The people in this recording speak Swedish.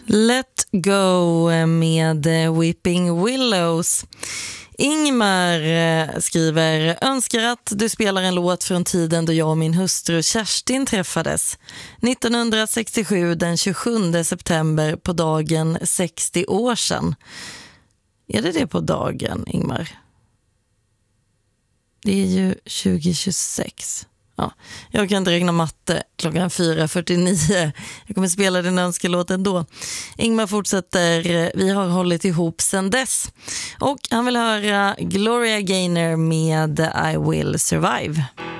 Let Go med Weeping Willows. Ingmar skriver: önskar att du spelar en låt från tiden då jag och min hustru Kerstin träffades 1967 den 27 september på dagen 60 år sedan. Är det på dagen, Ingmar? Det är ju 2026. Ja, jag kan inte räkna matte klockan 4:49. Jag kommer spela den önskelåten då. Ingmar fortsätter: vi har hållit ihop sedan dess. Och han vill höra Gloria Gaynor med I Will Survive.